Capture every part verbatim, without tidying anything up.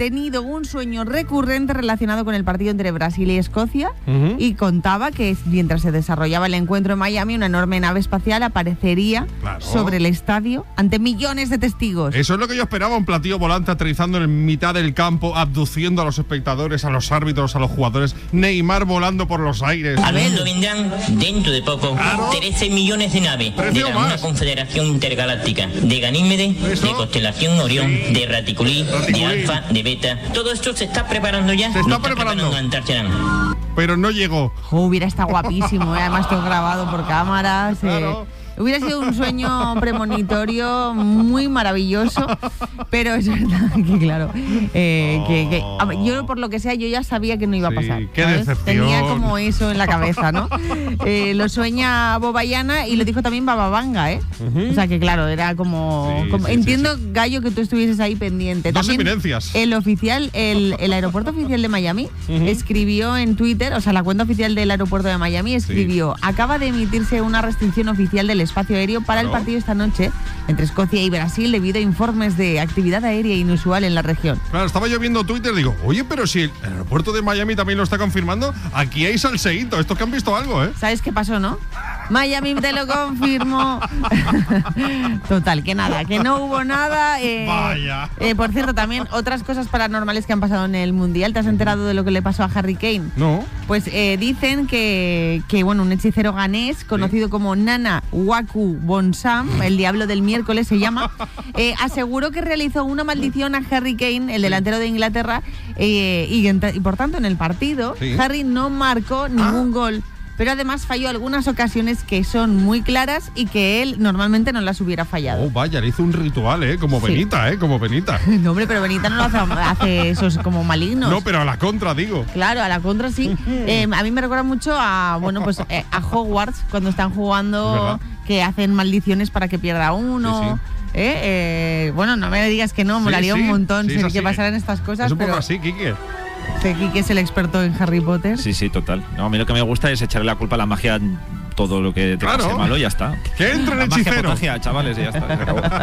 tenido un sueño recurrente relacionado con el partido entre Brasil y Escocia uh-huh. y contaba que mientras se desarrollaba el encuentro en Miami, una enorme nave espacial aparecería claro. sobre el estadio ante millones de testigos. Eso es lo que yo esperaba, un platillo volante aterrizando en mitad del campo, abduciendo a los espectadores, a los árbitros, a los jugadores, Neymar volando por los aires. Al mundo vendrán, dentro de poco, claro. trece millones de naves de la una confederación intergaláctica, de Ganímede, ¿eso? De constelación Orión, sí. de Raticulí, Raticulí, de Alfa, de Beta. Todo esto se está preparando ya. Se está, está preparando. preparando Pero no llegó. Oh, hubiera estado guapísimo, ¿eh? Además todo grabado por cámaras. Claro. Eh. Hubiera sido un sueño premonitorio muy maravilloso, pero es verdad que, claro, eh, oh. que, que a ver, yo por lo que sea, yo ya sabía que no iba a pasar. Sí, qué decepción. Tenía como eso en la cabeza, ¿no? Eh, lo sueña Bobayana y lo dijo también Bababanga, ¿eh? Uh-huh. O sea que, claro, era como... Sí, como sí, entiendo, sí, sí. Gallo, que tú estuvieses ahí pendiente. Dos también eminencias. El oficial, el, el aeropuerto oficial de Miami uh-huh. escribió en Twitter, o sea, la cuenta oficial del aeropuerto de Miami escribió, sí. acaba de emitirse una restricción oficial del espacio aéreo para claro. el partido esta noche entre Escocia y Brasil debido a informes de actividad aérea inusual en la región. Claro, estaba yo viendo Twitter y digo, oye, pero si el aeropuerto de Miami también lo está confirmando, aquí hay salseíto, estos que han visto algo, ¿eh? ¿Sabes qué pasó, no? Miami te lo confirmó. Total, que nada, que no hubo nada. Eh, Vaya. Eh, por cierto, también otras cosas paranormales que han pasado en el Mundial. ¿Te has enterado de lo que le pasó a Harry Kane? No. Pues eh, dicen que, que, bueno, un hechicero ganés, conocido ¿sí? como Nana Waku Bonsam, el diablo del miércoles se llama, eh, aseguró que realizó una maldición a Harry Kane, el delantero de Inglaterra, eh, y, y por tanto en el partido ¿sí? Harry no marcó ningún ah. gol. Pero además falló algunas ocasiones que son muy claras y que él normalmente no las hubiera fallado. Oh, vaya, le hizo un ritual, ¿eh? Como sí. Benita, ¿eh? Como Benita. No, hombre, pero Benita no lo hace, hace esos como malignos. No, pero a la contra, digo. Claro, a la contra sí. eh, a mí me recuerda mucho a, bueno, pues eh, a Hogwarts, cuando están jugando, que hacen maldiciones para que pierda uno. Sí, sí. Eh, eh, bueno, no me digas que no, sí, molaría sí. un montón sí, que pasaran estas cosas. Es un pero... poco así, Quique. Quique es el experto en Harry Potter. Sí, sí, total. No, a mí lo que me gusta es echarle la culpa a la magia, todo lo que te claro. pase malo y ya está. Que entre el hechicero. Magia, chavales, y ya está.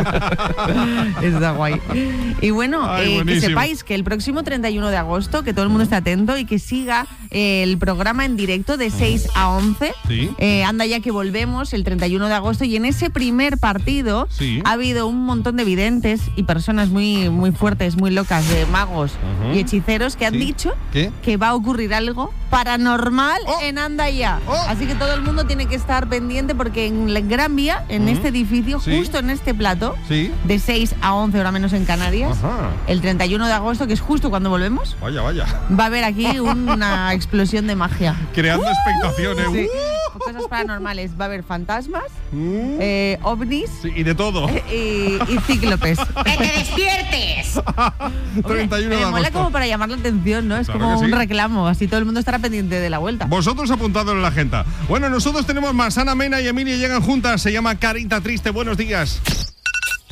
Está guay. Y bueno, Ay, eh, que sepáis que el próximo treinta y uno de agosto, que todo el mundo esté atento y que siga eh, el programa en directo de seis a once. Sí. Eh, anda ya que volvemos el treinta y uno de agosto y en ese primer partido sí. ha habido un montón de videntes y personas muy, muy fuertes, muy locas, de magos uh-huh. y hechiceros que han sí. dicho ¿Qué? que va a ocurrir algo paranormal oh. en Andaya. Oh. Así que todo el mundo tiene que estar pendiente porque en la Gran Vía, en uh-huh. este edificio, sí. justo en este plato, sí. de seis a once, hora menos en Canarias, ajá. el treinta y uno de agosto, que es justo cuando volvemos, vaya, vaya. va a haber aquí una explosión de magia. Creando uh, expectaciones. Sí. Uh. Cosas paranormales. Va a haber fantasmas, uh. eh, ovnis sí, y de todo. Eh, y, y cíclopes. ¡Que te despiertes! treinta y uno de agosto. Mola como para llamar la atención, ¿no? Es claro como sí. un reclamo. Así todo el mundo estará pendiente de la vuelta. Vosotros apuntadlo en la agenda. Bueno, nosotros tenemos más. Ana Mena y Emilia llegan juntas. Se llama Carita Triste. Buenos días.